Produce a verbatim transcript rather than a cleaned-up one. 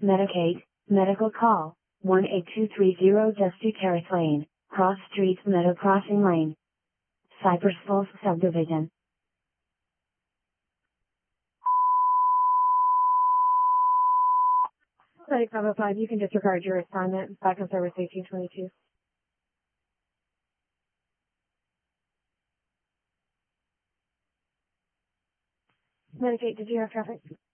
Medicaid, medical call, one eight two three zero Dusty Terrace Lane, Cross Street Meadow Crossing Lane. Cypress Falls Subdivision. thirty-five oh five, you can disregard your assignment. Back on service eighteen twenty-two. Medicaid, did you have traffic?